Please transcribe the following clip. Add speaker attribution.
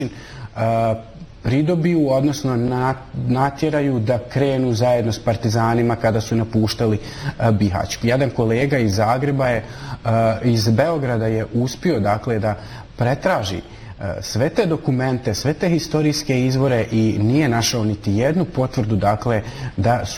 Speaker 1: pridobiju, odnosno natjeraju da krenu zajedno s partizanima kada su napuštali Bihać. Jedan kolega iz Zagreba iz Beograda je uspio dakle da pretraži sve te dokumente, sve te historijske izvore i nije našao niti jednu potvrdu dakle da su